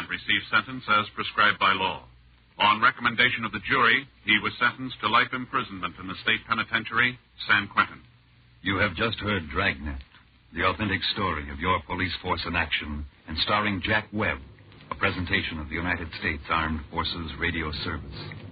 and received sentence as prescribed by law. On recommendation of the jury, he was sentenced to life imprisonment in the state penitentiary, San Quentin. You have just heard Dragnet, the authentic story of your police force in action, and starring Jack Webb, a presentation of the United States Armed Forces Radio Service.